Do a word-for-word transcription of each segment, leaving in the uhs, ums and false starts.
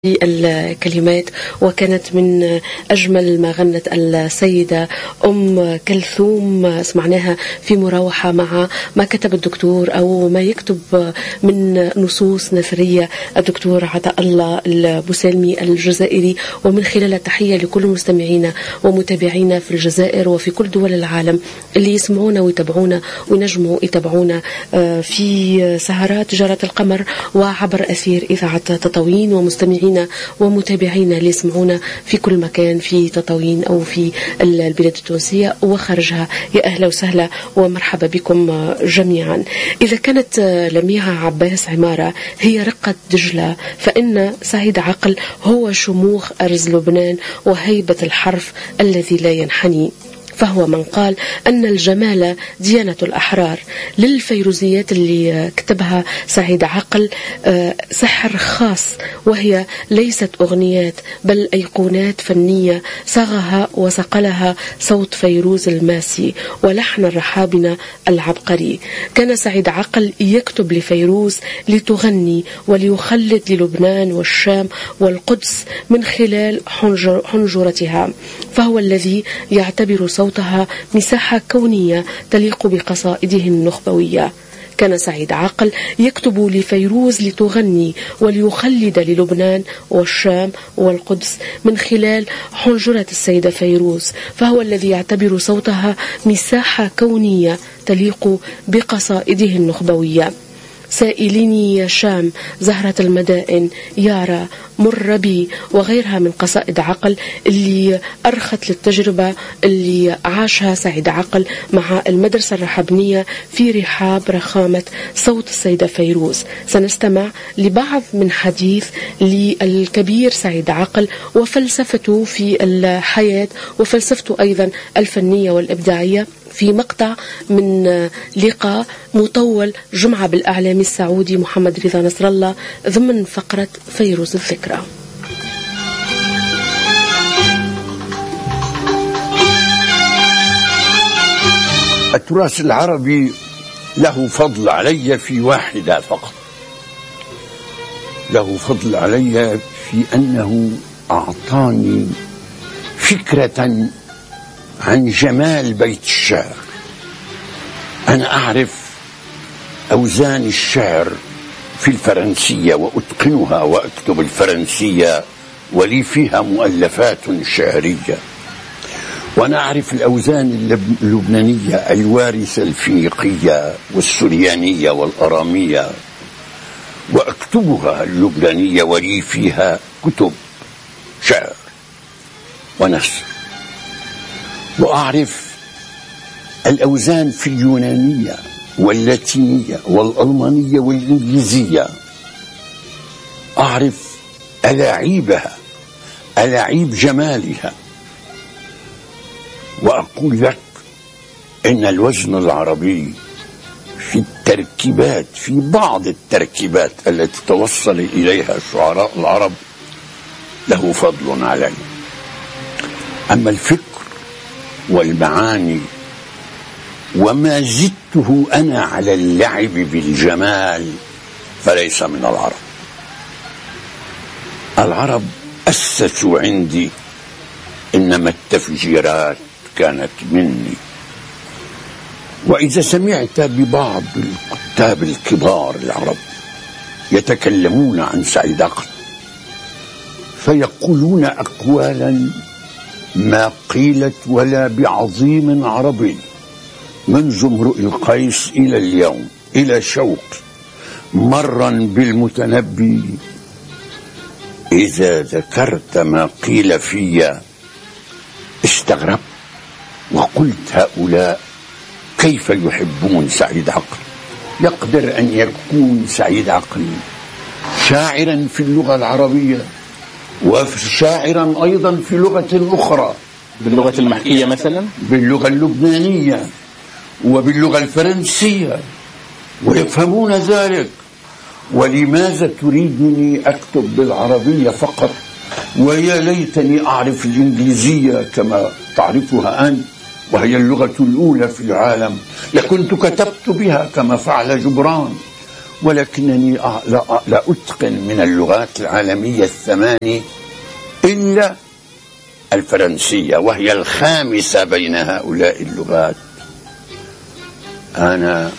الكلمات، وكانت من أجمل ما غنت السيدة أم كلثوم. سمعناها في مراوحة مع ما كتب الدكتور أو ما يكتب من نصوص نثرية الدكتور عطاء الله البوسلمي الجزائري، ومن خلال تحية لكل مستمعينا ومتابعينا في الجزائر وفي كل دول العالم اللي يسمعونا ويتابعونا وينجموا يتابعونا في سهرات جارة القمر وعبر أثير إذاعة تطاوين، ومستمعين ومتابعينا اللي يسمعونا في كل مكان في تطاوين أو في البلاد التونسية وخارجها. يا أهلا وسهلا ومرحبا بكم جميعا. إذا كانت لميعة عباس عمارة هي رقة دجلة، فإن سعيد عقل هو شموخ أرز لبنان وهيبة الحرف الذي لا ينحني، فهو من قال أن الجمال ديانة الأحرار. للفيروزيات اللي كتبها سعيد عقل سحر خاص، وهي ليست أغنيات بل أيقونات فنية صاغها وصقلها صوت فيروز الماسي ولحن الرحابنة العبقري. كان سعيد عقل يكتب لفيروز لتغني وليخلد للبنان والشام والقدس من خلال حنجر حنجرتها، فهو الذي يعتبر صوتها مساحة كونية تليق بقصائده النخبوية. كان سعيد عقل يكتب لفيروز لتغني وليخلد للبنان والشام والقدس من خلال حنجرة السيدة فيروز، فهو الذي يعتبر صوتها مساحة كونية تليق بقصائده النخبوية. سائليني يا شام زهرة المدائن يارا مر بي وغيرها من قصائد عقل اللي أرخت للتجربة اللي عاشها سعيد عقل مع المدرسة الرحابنية في رحاب رخامة صوت السيدة فيروز. سنستمع لبعض من حديث للكبير سعيد عقل وفلسفته في الحياة وفلسفته أيضا الفنية والإبداعية في مقطع من لقاء مطول جمعة بالأعلامي السعودي محمد رضا نصر الله ضمن فقرة فيروز الذكرى. التراث العربي له فضل علي في واحدة فقط، له فضل علي في أنه أعطاني فكرة عن جمال بيت الشعر. أنا أعرف أوزان الشعر في الفرنسية وأتقنها وأكتب الفرنسية ولي فيها مؤلفات شعرية، وأنا أعرف الأوزان اللبنانية الوارثة الفينيقية والسريانية والأرامية وأكتبها اللبنانية ولي فيها كتب شعر ونثر، وأعرف الأوزان في اليونانية واللاتينية والألمانية والإنجليزية، أعرف ألاعيبها ألاعيب جمالها، وأقول لك إن الوزن العربي في التركيبات في بعض التركيبات التي توصل إليها شعراء العرب له فضل علي. أما الفكر والمعاني وما زدته أنا على اللعب بالجمال فليس من العرب. العرب أسسوا عندي، إنما التفجيرات كانت مني. وإذا سمعت ببعض الكتاب الكبار العرب يتكلمون عن سعيد عقل فيقولون أقوالا ما قيلت ولا بعظيم عربي، منذ امرؤ القيس إلى اليوم إلى شوق مرا بالمتنبي. إذا ذكرت ما قيل في استغربت وقلت هؤلاء كيف يحبون سعيد عقل؟ يقدر أن يكون سعيد عقل شاعرا في اللغة العربية وشاعرا أيضا في لغة أخرى، باللغة المحكية مثلا، باللغة اللبنانية وباللغة الفرنسية، ويفهمون ذلك. ولماذا تريدني أكتب بالعربية فقط؟ ويا ليتني أعرف الإنجليزية كما تعرفها أنت، وهي اللغة الأولى في العالم، لكنت كتبت بها كما فعل جبران ولكنني لا, لا أتقن من اللغات العالمية الثماني إلا الفرنسية، وهي الخامسة بين هؤلاء اللغات. أنا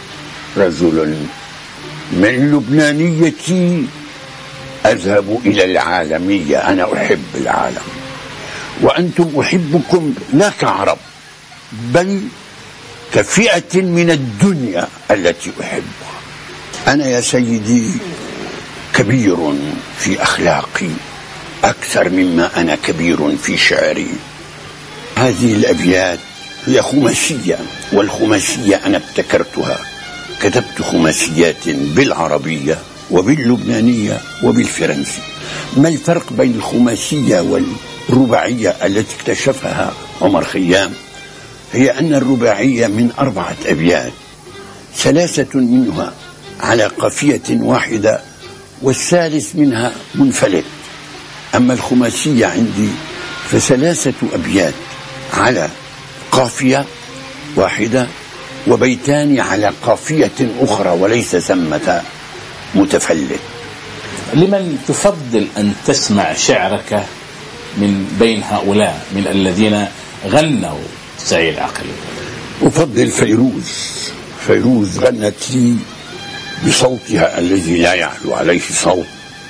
رجل من لبنانيتي أذهب إلى العالمية، أنا أحب العالم، وأنتم أحبكم لا كعرب بل كفئة من الدنيا التي أحبها. أنا يا سيدي كبير في أخلاقي أكثر مما أنا كبير في شعري. هذه الأبيات هي خماسية، والخماسية أنا ابتكرتها، كتبت خماسيات بالعربية وباللبنانية وبالفرنسي. ما الفرق بين الخماسية والرباعية التي اكتشفها عمر خيام؟ هي أن الرباعية من أربعة أبيات، ثلاثة منها على قافية واحدة والثالث منها منفلت. أما الخماسية عندي فثلاثة أبيات على قافية واحدة وبيتان على قافية أخرى وليس ثمة متفلت. لمن تفضل أن تسمع شعرك من بين هؤلاء من الذين غنوا سعيد عقل؟ أفضل فيروز. فيروز غنت لي بصوتها الذي لا يعلو عليه صوت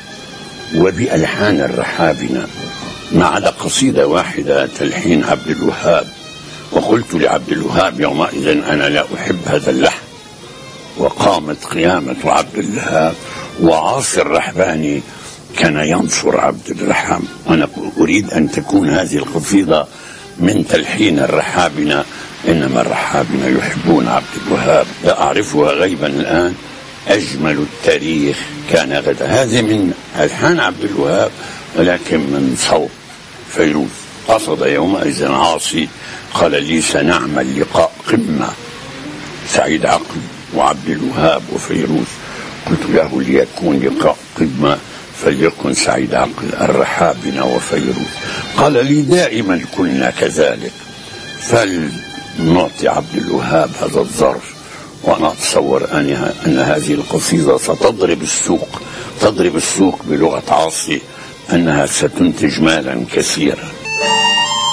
وبألحان الرحابنة، ما عدا قصيدة واحدة تلحين عبد الوهاب، وقلت لعبد الوهاب يومئذ أنا لا أحب هذا اللحن، وقامت قيامة عبد الوهاب، وعاصي الرحباني كان ينصر عبد الرحام. أنا أريد أن تكون هذه القصيدة من تلحين الرحابنة، إنما الرحابنة يحبون عبد الوهاب، لا أعرفها غيبا الآن. أجمل التاريخ كان غدا، هذه من ألحان عبد الوهاب ولكن من صوت فيروز. قصد يومئذ عاصي قال لي سنعمل لقاء قمة، سعيد عقل وعبد الوهاب وفيروز. قلت له ليكون لقاء قمة فليكن سعيد عقل الرحابنة وفيروز. قال لي دائما كنا كذلك، فلنعطي عبد الوهاب هذا الظرف. وأنا أتصور أن, أن هذه القصيدة ستضرب السوق، تضرب السوق بلغة عاصي، أنها ستنتج مالا كثيرا.